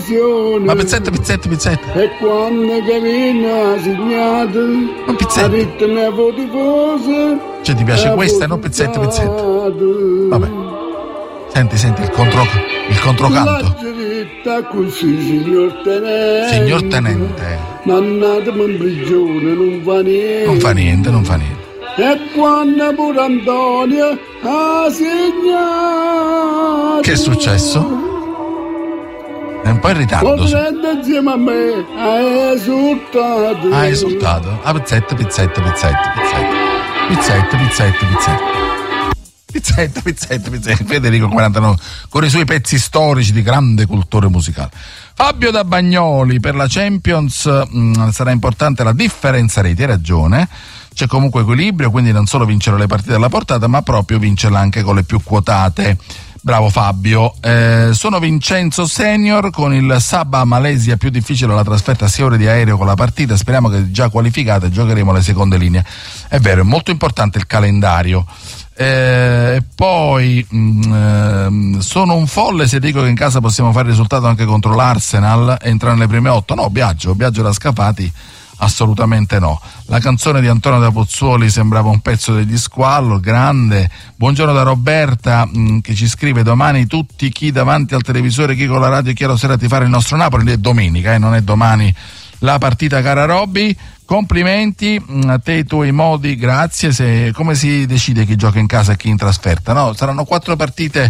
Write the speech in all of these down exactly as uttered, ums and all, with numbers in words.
televisione. Ma pezzetto, pezzetto, pezzetto. E quando che viene ha segnato, un pezzetto. ha detto nevo tifoso. Cioè ti piace questa, no? Pezzetto, pezzetto. Vabbè. Senti, senti il contro il controcanto. Così, signor tenente. Signor tenente. Mannatemi in prigione, non fa niente. Non fa niente, non fa niente. E quando pure Antonio ha segnato. Che è successo? È un po' in ritardo. Potrete insieme a me, ha esultato. Ha esultato. Ah, pezzetto, pezzetto, pezzetto, pezzetto. Pezzetto, pezzetto, pezzetto. Pezzetto, pezzetto, pezzetto. Federico quarantanove con i suoi pezzi storici di grande cultura musicale. Fabio da Bagnoli, per la Champions mh, sarà importante la differenza reti, hai ragione. C'è comunque equilibrio, quindi non solo vincere le partite alla portata, ma proprio vincerla anche con le più quotate. Bravo Fabio. Eh, sono Vincenzo Senior, con il Sabah Malesia più difficile la trasferta a sei ore di aereo con la partita, speriamo che già qualificate giocheremo le seconde linee. È vero, è molto importante il calendario. E eh, poi mh, sono un folle se dico che in casa possiamo fare il risultato anche contro l'Arsenal e entrare nelle prime otto. No, Biagio, Biagio da Scafati, assolutamente no. La canzone di Antonio da Pozzuoli sembrava un pezzo degli Squallo, grande. Buongiorno da Roberta mh, che ci scrive: domani tutti, chi davanti al televisore, chi con la radio, chi alla sera ti fare il nostro Napoli. È domenica, eh, non è domani la partita, cara Robby. Complimenti a te e i tuoi modi, grazie. Se, come si decide chi gioca in casa e chi in trasferta? No, saranno quattro partite,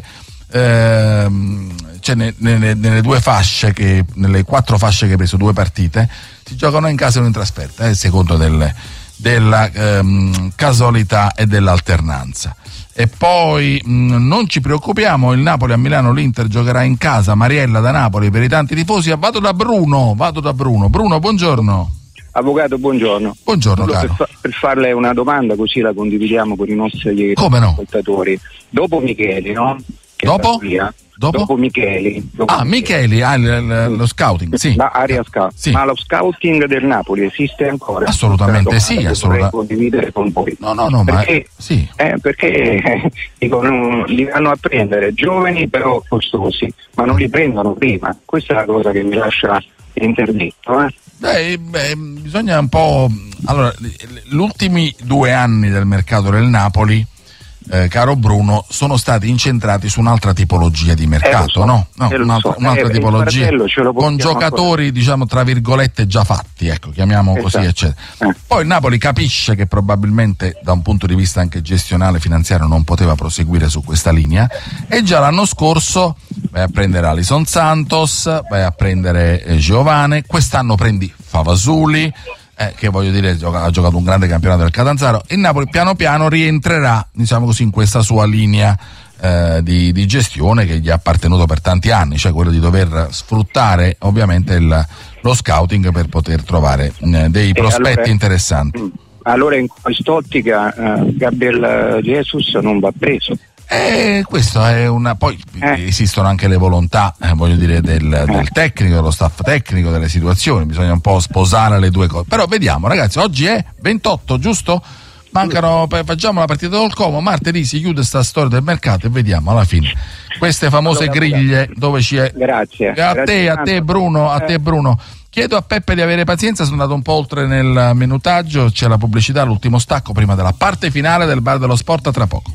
ehm, cioè ne, ne, nelle due fasce che, nelle quattro fasce che hai preso, due partite si giocano in casa e uno in trasferta, eh, secondo del, della ehm, casualità e dell'alternanza. E poi mh, non ci preoccupiamo, il Napoli a Milano, l'Inter giocherà in casa. Mariella da Napoli, per i tanti tifosi. Vado da Bruno, vado da Bruno. Bruno, buongiorno. Avvocato, buongiorno. Buongiorno, per, caro. fa- per farle una domanda, così la condividiamo con i nostri Come no? ascoltatori. Dopo Micheli, no? Che Dopo? Via, Dopo? dopo Micheli. Dopo Ah, Micheli, ah, l- l- lo scouting, sì. La area scout. Sì. Ma lo scouting del Napoli esiste ancora? Assolutamente sì, assolutamente. Vorrei condividere con voi. No, no, no, perché, ma sì. Eh, perché eh, dicono, li vanno a prendere giovani però costosi, ma non li prendono prima. Questa è la cosa che mi lascia interdetto, eh. Beh, beh, bisogna un po'. Allora, gli ultimi due anni del mercato del Napoli, eh, caro Bruno, sono stati incentrati su un'altra tipologia di mercato, eh, so, no? no eh, un'altra, so. un'altra eh, tipologia con giocatori, ancora. diciamo, tra virgolette già fatti, ecco, chiamiamo esatto. così, eccetera. Eh. Poi il Napoli capisce che probabilmente da un punto di vista anche gestionale, finanziario, non poteva proseguire su questa linea, e già l'anno scorso vai a prendere Alison Santos, vai a prendere eh, Giovane, quest'anno prendi Favasuli, eh, che voglio dire gioca, ha giocato un grande campionato del Catanzaro. Il Napoli piano piano rientrerà, diciamo così, in questa sua linea eh, di, di gestione che gli è appartenuto per tanti anni, cioè quello di dover sfruttare ovviamente il, lo scouting per poter trovare eh, dei prospetti allora, interessanti. Allora in quest'ottica eh, Gabriel Jesus non va preso. Eh, questo è una. Poi eh. esistono anche le volontà, eh, voglio dire, del, del tecnico, dello staff tecnico, delle situazioni, bisogna un po' sposare le due cose. Però vediamo, ragazzi, oggi è ventotto, giusto? Mancano, facciamo la partita del Como, martedì si chiude sta storia del mercato e vediamo alla fine queste famose allora, griglie dove ci è. Grazie. A Grazie te, a te Bruno, a te Bruno. Chiedo a Peppe di avere pazienza, sono andato un po' oltre nel minutaggio, c'è la pubblicità, l'ultimo stacco prima della parte finale del Bar dello Sport, a tra poco.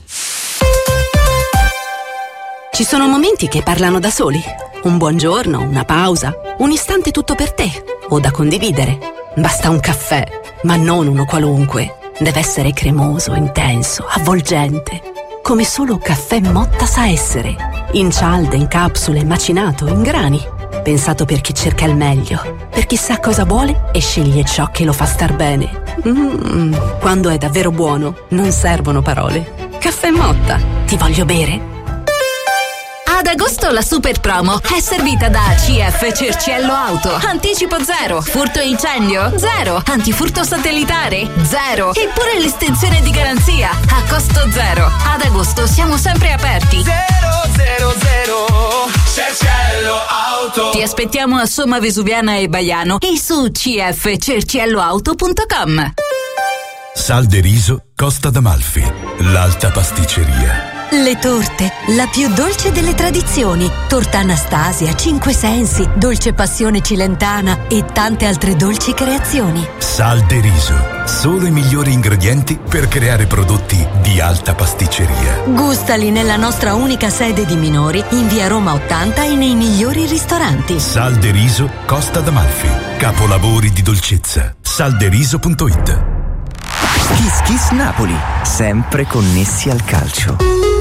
Ci sono momenti che parlano da soli. Un buongiorno, una pausa, un istante tutto per te o da condividere. Basta un caffè, ma non uno qualunque. Deve essere cremoso, intenso, avvolgente. Come solo Caffè Motta sa essere. In cialde, in capsule, macinato, in grani. Pensato per chi cerca il meglio, per chi sa cosa vuole e sceglie ciò che lo fa star bene. Mm, quando è davvero buono, non servono parole. Caffè Motta, ti voglio bere. Ad agosto la super promo è servita da C F Cerciello Auto. Anticipo zero, furto e incendio zero, antifurto satellitare zero, eppure l'estensione di garanzia a costo zero. Ad agosto siamo sempre aperti. zero zero zero Cerciello Auto. Ti aspettiamo a Somma Vesuviana e Baiano e su c f cerciello auto punto com. Sal de riso Costa d'Amalfi, l'alta pasticceria. Le torte, la più dolce delle tradizioni. Torta Anastasia, Cinque Sensi, Dolce Passione Cilentana e tante altre dolci creazioni. Sal de Riso, solo i migliori ingredienti per creare prodotti di alta pasticceria. Gustali nella nostra unica sede di Minori, in via Roma ottanta e nei migliori ristoranti. Sal de Riso, Costa d'Amalfi, capolavori di dolcezza. salderiso punto it. Kiss Kiss Napoli, sempre connessi al calcio.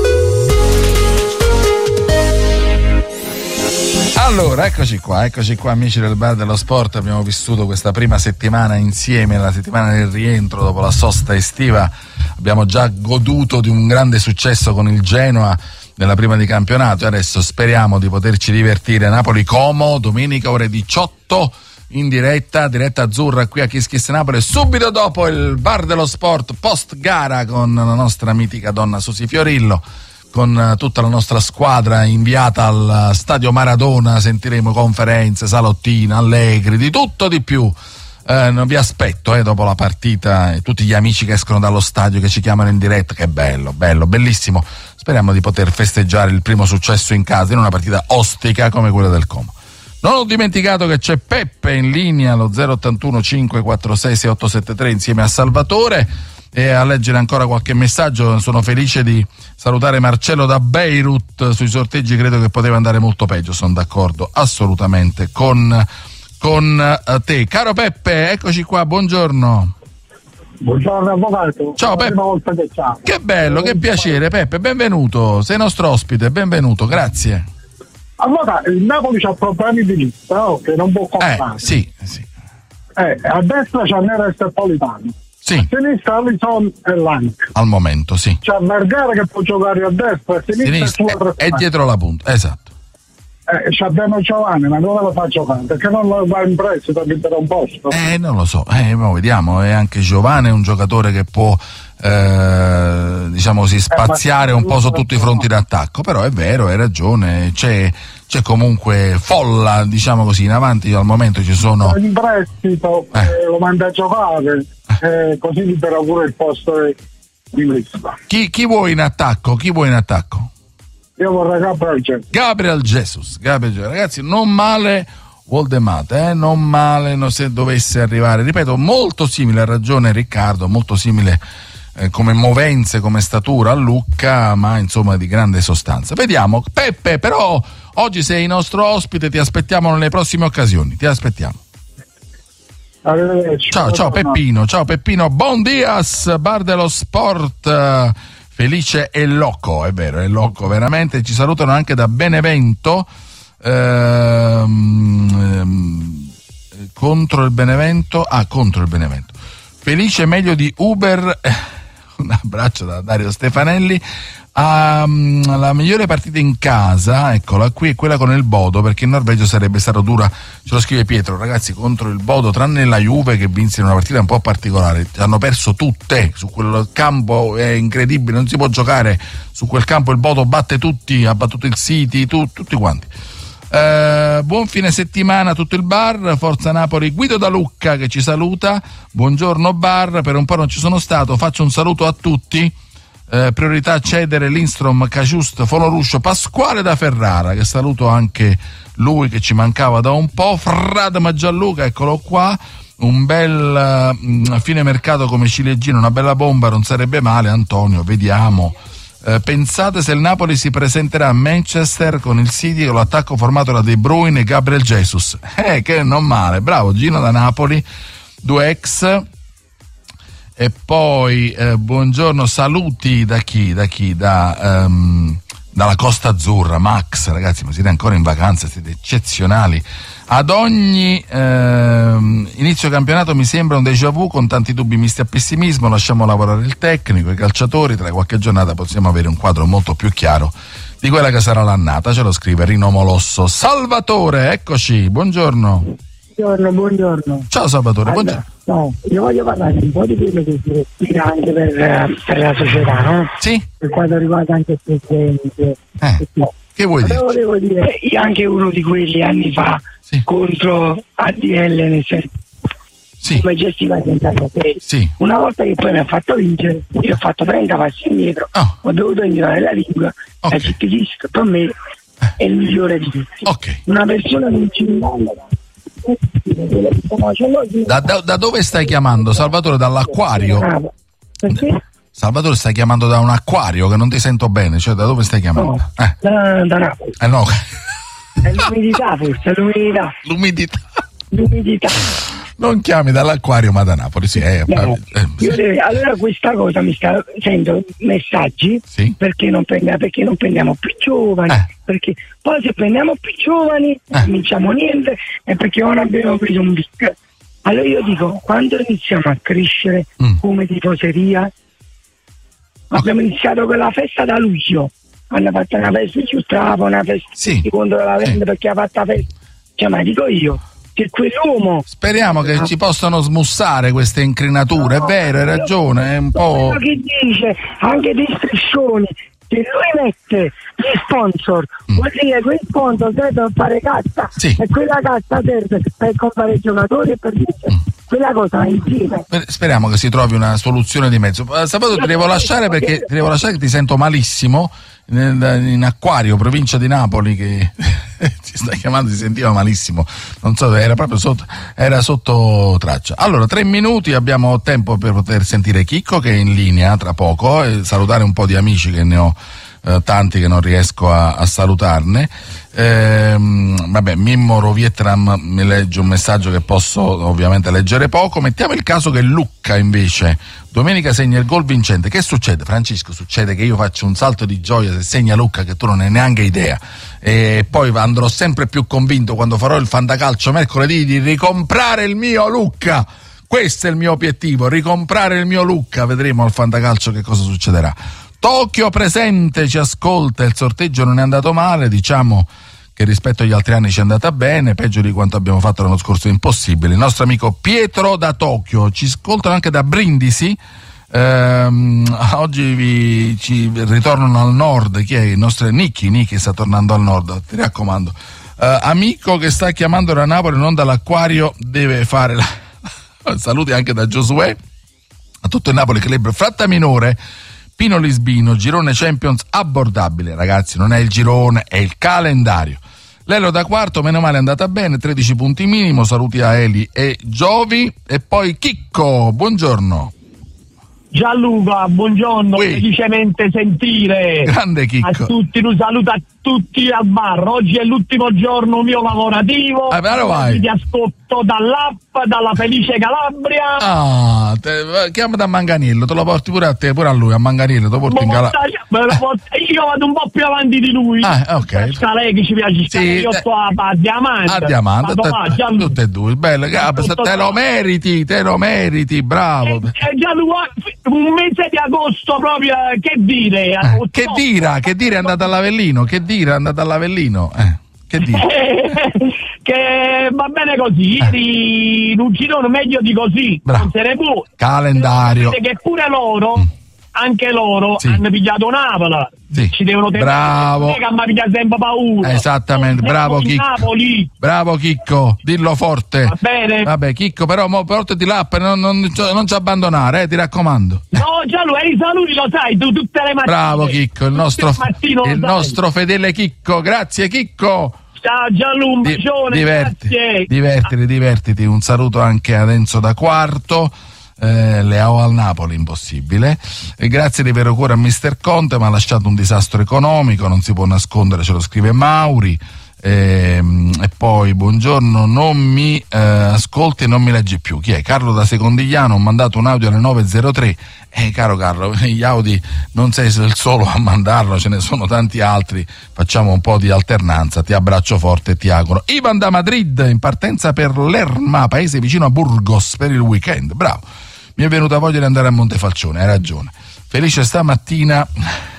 Allora, eccoci qua, eccoci qua amici del Bar dello Sport, abbiamo vissuto questa prima settimana insieme, la settimana del rientro dopo la sosta estiva, abbiamo già goduto di un grande successo con il Genoa nella prima di campionato e adesso speriamo di poterci divertire. Napoli-Como, domenica ore diciotto, in diretta, diretta azzurra qui a Kiss Kiss Napoli, subito dopo il Bar dello Sport post gara con la nostra mitica donna Susi Fiorillo, con tutta la nostra squadra inviata al stadio Maradona. Sentiremo conferenze, salottine, allegri, di tutto di più. Eh, vi aspetto eh, dopo la partita, e tutti gli amici che escono dallo stadio che ci chiamano in diretta. Che bello, bello, bellissimo. Speriamo di poter festeggiare il primo successo in casa in una partita ostica come quella del Como. Non ho dimenticato che c'è Peppe in linea allo zero ottantuno cinque quattro sei sei otto sette tre insieme a Salvatore, e a leggere ancora qualche messaggio. Sono felice di salutare Marcello da Beirut. Sui sorteggi credo che poteva andare molto peggio, sono d'accordo assolutamente con, con te. Caro Peppe, eccoci qua, buongiorno. Buongiorno avvocato. Ciao Peppe. Prima volta che ciao. Che bello, che piacere Peppe, benvenuto, sei nostro ospite, benvenuto, grazie. Allora, il Napoli c'ha problemi di lista, no? Che non può comprare. Eh, sì, sì. Eh, a destra c'è Nera e Politano. Sì. A sinistra Alisson e Lank. Al momento, sì. C'è Vergara che può giocare a destra, a sinistra, sinistra e, e dietro la punta, esatto. Eh, abbiamo Giovanni, ma dove lo fa giocare? Perché non lo va in prestito per mettere un posto? Eh, non lo so, eh, ma vediamo. E anche Giovanni è un giocatore che può, eh, diciamo così, spaziare eh, un po' su tutti i fronti d'attacco. Però è vero, hai ragione, c'è, c'è comunque folla, diciamo così, in avanti al momento ci sono. In prestito, eh. Eh, lo manda a giocare, eh, così libera pure il posto di lista. Chi, chi vuoi in attacco? Chi vuoi in attacco? Io vorrei Gabriel Jesus. Gabriel Jesus, Gabriel Jesus. Ragazzi, non male Woldemate, eh? non male no, se dovesse arrivare, ripeto, molto simile, ha ragione Riccardo, molto simile eh, come movenze, come statura a Lucca, ma insomma di grande sostanza. Vediamo, Peppe, però oggi sei il nostro ospite, ti aspettiamo nelle prossime occasioni, ti aspettiamo. Arrivederci. Ciao, ciao Peppino, ciao Peppino, buon dias, Bar dello Sport. Felice e loco, è vero, è loco veramente. Ci salutano anche da Benevento, ehm, ehm, contro il Benevento, ah contro il Benevento. Felice meglio di Uber, un abbraccio da Dario Stefanelli. Um, la migliore partita in casa, eccola qui, è quella con il Bodo, perché in Norvegia sarebbe stata dura, ce lo scrive Pietro, ragazzi, contro il Bodo, tranne la Juve che vinse in una partita un po' particolare, hanno perso tutte, su quel campo è incredibile, non si può giocare su quel campo, il Bodo batte tutti, ha battuto il City, tu, tutti quanti. Uh, buon fine settimana a tutto il bar, forza Napoli. Guido da Lucca che ci saluta, buongiorno bar, per un po' non ci sono stato, faccio un saluto a tutti. Eh, priorità Cedere, Lindstrom, Caciust, Foloruscio, Pasquale da Ferrara, che saluto anche lui che ci mancava da un po'. Fradma Gianluca, eccolo qua, un bel uh, fine mercato come ciliegino, una bella bomba, non sarebbe male. Antonio, vediamo. Eh, pensate se il Napoli si presenterà a Manchester con il City con l'attacco formato da De Bruyne e Gabriel Jesus, eh, che non male, bravo Gino da Napoli, due ex. E poi eh, buongiorno, saluti da chi? Da chi? Da, um, dalla Costa Azzurra, Max, ragazzi, ma siete ancora in vacanza, siete eccezionali. Ad ogni ehm, inizio campionato mi sembra un déjà vu con tanti dubbi misti a pessimismo, lasciamo lavorare il tecnico, i calciatori, tra qualche giornata possiamo avere un quadro molto più chiaro di quella che sarà l'annata, ce lo scrive Rino Molosso. Salvatore, eccoci, buongiorno. Buongiorno, buongiorno. Ciao Salvatore, allora, buongiorno. No, io voglio parlare un po' di quello che si respira anche per, per la società, no? Sì. Per quanto riguarda anche il presidente. Eh, no. Che vuoi dire? Volevo dire, io anche uno di quelli anni fa sì. contro A D L, nel senso, sì. come gestiva senza sapere. Sì. Una volta che poi mi ha fatto vincere, io ho fatto trenta passi indietro, oh. ho dovuto entrare la lingua, okay. la ciclista per me è il migliore di tutti. Okay. Una persona che non ci da, da, da dove stai chiamando, Salvatore? Dall'acquario? Perché? Salvatore, stai chiamando da un acquario che non ti sento bene, cioè da dove stai chiamando? No, eh. da, da Napoli. Eh no. È l'umidità forse, è l'umidità. L'umidità. L'umidità. Non chiami dall'acquario ma da Napoli, sì. Eh, no, eh, io deve, allora questa cosa mi sta, sento messaggi sì? perché, non prendiamo, perché non prendiamo più giovani, eh. perché poi se prendiamo più giovani eh. non vinciamo niente e perché non abbiamo preso un big. Allora io dico, quando iniziamo a crescere mm. come tifoseria, okay. abbiamo iniziato con la festa da luglio, hanno fatto una festa di Giustravo, una festa sì. contro la vende sì. perché ha fatto la festa, cioè ma dico io che quell'uomo, speriamo che ah. ci possano smussare queste incrinature, no, è vero, hai ragione, è un po'. Quello che dice anche dei striscioni che lui mette gli sponsor, mm. vuol dire che quei sponsor servono per fare cassa sì. e quella cassa serve per comprare i giocatori e per vincere. Mm. Quella cosa è insieme. Speriamo che si trovi una soluzione di mezzo. Sabato ti devo lasciare perché ti devo lasciare che ti sento malissimo in Acquario, provincia di Napoli, che ci stai chiamando, si sentiva malissimo, non so, era proprio sotto, era sotto traccia. Allora, tre minuti, abbiamo tempo per poter sentire Chicco che è in linea tra poco e salutare un po' di amici che ne ho eh, tanti che non riesco a, a salutarne. Ehm, vabbè, Mimmo Vietnam mi legge un messaggio che posso ovviamente leggere poco. Mettiamo il caso che Lucca invece domenica segna il gol vincente. Che succede, Francesco? Succede che io faccio un salto di gioia se segna Lucca, che tu non hai neanche idea, e poi andrò sempre più convinto quando farò il fantacalcio mercoledì di ricomprare il mio Lucca. Questo è il mio obiettivo, ricomprare il mio Lucca. Vedremo al fantacalcio che cosa succederà. Tokyo presente, ci ascolta, il sorteggio non è andato male, diciamo che rispetto agli altri anni ci è andata bene, peggio di quanto abbiamo fatto l'anno scorso è impossibile. Il nostro amico Pietro da Tokyo, ci ascoltano anche da Brindisi, ehm, oggi vi, ci ritornano al nord, chi è? Il nostro Nicky, Nicky sta tornando al nord, ti raccomando. Eh, amico che sta chiamando da Napoli, non dall'Acquario, deve fare la... saluti anche da Giosuè, a tutto il Napoli Club Fratta Minore, Pino Lisbino, girone Champions abbordabile, ragazzi, non è il girone, è il calendario. Lello da quarto, meno male è andata bene, tredici punti minimo, saluti a Eli e Giovi, e poi Chicco, buongiorno. Gianluca, buongiorno, oui. felicemente sentire. Grande Chicco. A tutti, un saluto a tutti al bar. Oggi è l'ultimo giorno mio lavorativo. Ah, però vai. Ti ascolto dall'app, dalla Felice Calabria. Ah, te, chiama da Manganello, te lo porti pure a te, pure a lui, a Manganello, te lo porti in Calabria. Io vado un po' più avanti di lui. Ah, ok. Scalè che ci piace stare, sì, io sto a, a Diamante. A Diamante, te, là, tutte e due, bello, te lo meriti, te lo meriti, bravo. E, e Gianluca, un mese di agosto proprio, che dire? Eh, che dira, che dire è andata all'Avellino, che dire è andata all'Avellino, eh, che dire? Che va bene così, ieri in un girone meglio di così, bravo. Non se ne può. Calendario. Che pure loro, mm. anche loro, sì. hanno pigliato Napoli. Sì. Ci devono tenere. Bravo. Che mi piglia sempre paura. Esattamente, oh, bravo Chicco. Napoli. Bravo Chicco, dillo forte. Va bene. Vabbè Chicco, però mo portati l'app, non, non, non ci abbandonare, eh, ti raccomando. No, già lui, i saluti lo sai, tu tutte le mattine. Bravo Chicco, il nostro, il nostro fedele Chicco, grazie Chicco. Ciao Gianlu, un bacione, Di, diverti, grazie. Divertiti, divertiti, un saluto anche a Enzo da Quarto. Eh, Leao al Napoli, impossibile. E grazie di vero cuore a mister Conte, mi ha lasciato un disastro economico, non si può nascondere, ce lo scrive Mauri. E, e poi buongiorno, non mi eh, ascolti e non mi leggi più. Chi è? Carlo da Secondigliano, ho mandato un audio alle nove e zero tre. Eh caro Carlo, gli Audi non sei il solo a mandarlo, ce ne sono tanti altri, facciamo un po' di alternanza, ti abbraccio forte e ti auguro. Ivan da Madrid in partenza per Lerma, paese vicino a Burgos, per il weekend, bravo, mi è venuta voglia di andare a Montefalcione, hai ragione. Felice stamattina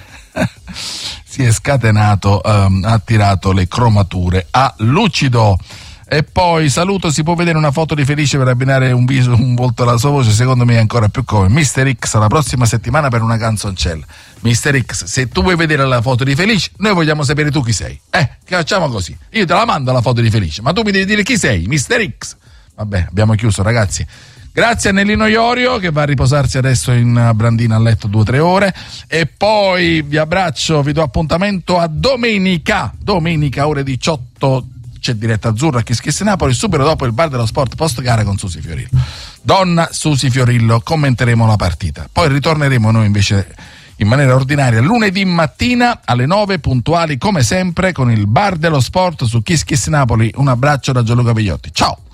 si è scatenato, um, ha tirato le cromature a lucido. E poi saluto, si può vedere una foto di Felice per abbinare un viso, un volto alla sua voce, secondo me è ancora più come mister X la prossima settimana per una canzoncella. mister X, se tu vuoi vedere la foto di Felice, noi vogliamo sapere tu chi sei. Eh, che facciamo così. Io te la mando la foto di Felice, ma tu mi devi dire chi sei, mister X. Vabbè, abbiamo chiuso, ragazzi. Grazie a Nellino Iorio che va a riposarsi adesso in brandina a letto due o tre ore, e poi vi abbraccio, vi do appuntamento a domenica, domenica ore diciotto c'è diretta azzurra a Kiss Kiss Napoli, subito dopo il bar dello sport post gara con Susi Fiorillo. Donna Susi Fiorillo, commenteremo la partita, poi ritorneremo noi invece in maniera ordinaria lunedì mattina alle nove puntuali come sempre con il bar dello sport su Kiss Kiss Napoli. Un abbraccio da Gianluca Vigliotti, ciao.